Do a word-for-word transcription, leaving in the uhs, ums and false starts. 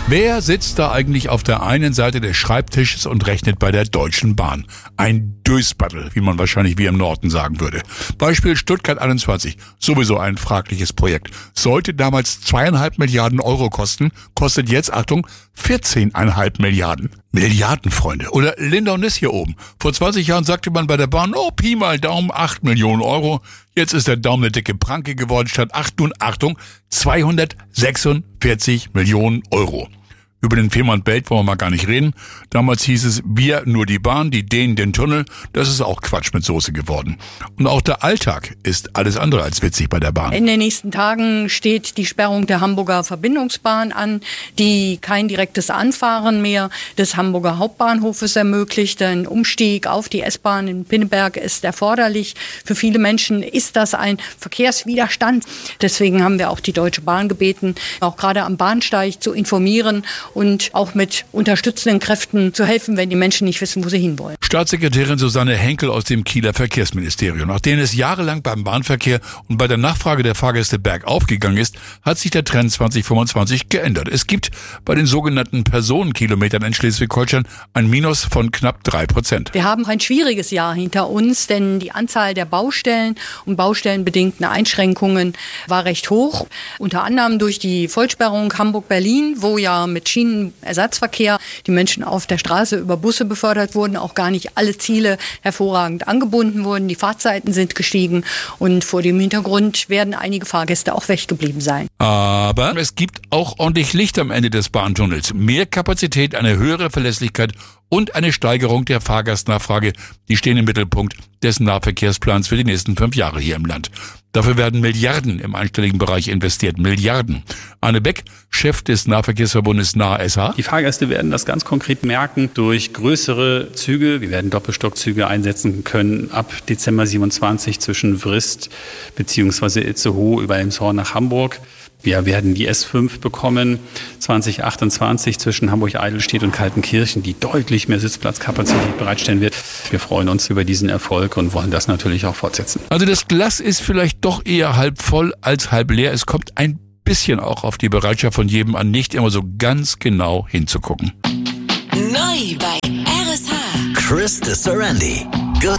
Wer sitzt da eigentlich auf der einen Seite des Schreibtisches und rechnet bei der Deutschen Bahn? Ein Dösbattel, wie man wahrscheinlich wie im Norden sagen würde. Beispiel Stuttgart einundzwanzig. Sowieso ein fragliches Projekt. Sollte damals zweieinhalb Milliarden Euro kosten, kostet jetzt, Achtung, vierzehneinhalb Milliarden. Milliarden, Freunde. Oder Lindau Niss hier oben. Vor zwanzig Jahren sagte man bei der Bahn, oh, Pi mal Daumen, acht Millionen Euro. Jetzt ist der Daumen eine dicke Pranke geworden, statt acht, nun Achtung, zweihundertsechsundvierzig Millionen Euro. Über den Fehmarnbelt wollen wir mal gar nicht reden. Damals hieß es, wir nur die Bahn, die Dänen den Tunnel. Das ist auch Quatsch mit Soße geworden. Und auch der Alltag ist alles andere als witzig bei der Bahn. In den nächsten Tagen steht die Sperrung der Hamburger Verbindungsbahn an, die kein direktes Anfahren mehr des Hamburger Hauptbahnhofes ermöglicht. Ein Umstieg auf die S-Bahn in Pinneberg ist erforderlich. Für viele Menschen ist das ein Verkehrswiderstand. Deswegen haben wir auch die Deutsche Bahn gebeten, auch gerade am Bahnsteig zu informieren und auch mit unterstützenden Kräften zu helfen, wenn die Menschen nicht wissen, wo sie hinwollen. Staatssekretärin Susanne Henkel aus dem Kieler Verkehrsministerium. Nachdem es jahrelang beim Bahnverkehr und bei der Nachfrage der Fahrgäste bergauf gegangen ist, hat sich der Trend zwanzig fünfundzwanzig geändert. Es gibt bei den sogenannten Personenkilometern in Schleswig-Holstein ein Minus von knapp drei Prozent. Wir haben ein schwieriges Jahr hinter uns, denn die Anzahl der Baustellen und baustellenbedingten Einschränkungen war recht hoch. Unter anderem durch die Vollsperrung Hamburg-Berlin, wo ja mit Schienenersatzverkehr die Menschen auf der Straße über Busse befördert wurden, auch gar nicht alle Ziele hervorragend angebunden wurden. Die Fahrzeiten sind gestiegen und vor dem Hintergrund werden einige Fahrgäste auch weggeblieben sein. Aber es gibt auch ordentlich Licht am Ende des Bahntunnels. Mehr Kapazität, eine höhere Verlässlichkeit und eine Steigerung der Fahrgastnachfrage, die stehen im Mittelpunkt des Nahverkehrsplans für die nächsten fünf Jahre hier im Land. Dafür werden Milliarden im einstelligen Bereich investiert. Milliarden. Arne Beck, Chef des Nahverkehrsverbundes NahS H. Die Fahrgäste werden das ganz konkret merken durch größere Züge. Wir werden Doppelstockzüge einsetzen können ab Dezember siebenundzwanzig zwischen Vrist bzw. Itzehoe über Elmshorn nach Hamburg. Wir werden die S fünf bekommen, zwanzig achtundzwanzig zwischen Hamburg-Eidelstedt und Kaltenkirchen, die deutlich mehr Sitzplatzkapazität bereitstellen wird. Wir freuen uns über diesen Erfolg und wollen das natürlich auch fortsetzen. Also das Glas ist vielleicht doch eher halb voll als halb leer. Es kommt ein bisschen auch auf die Bereitschaft von jedem an, nicht immer so ganz genau hinzugucken. Neu bei R S H. Chris de Sorrenti.